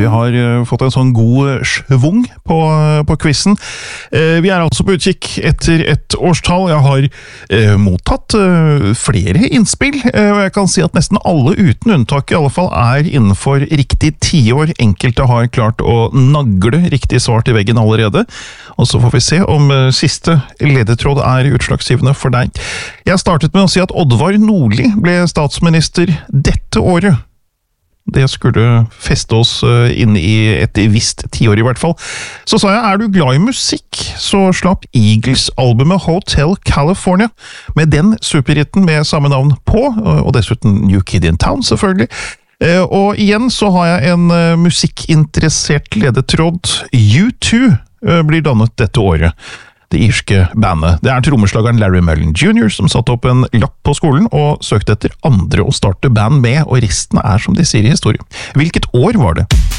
vi har fått en sånn god svung på quizen. Vi altså på utkikk etter et årstall. Jeg har mottatt flere innspill, og jeg kan si at nesten alle uten unntak i alle fall innenfor riktig 10 år. Enkelte har klart å nagle riktig svar til veggen allerede, og så får vi se om siste ledetråd utslagsgivende for deg. Jeg startet med å si at Oddvar Nordli ble statsminister dette året. Det skulle feste oss inn i et visst 10 år i hvert fall. Så sa jeg, du glad i musikk? Så slapp Eagles-albumet Hotel California, med den superhitten med samme navn på, og dessuten New Kid in Town selvfølgelig. Og igjen så har jeg en musikkinteressert ledetråd. U2 blir dannet dette året. Det irske bandet. Det trommeslageren Larry Mullen Jr. som satte opp en lapp på skolen og søkte etter andre å starte band med, og resten som de sier i historien. Hvilket år var det?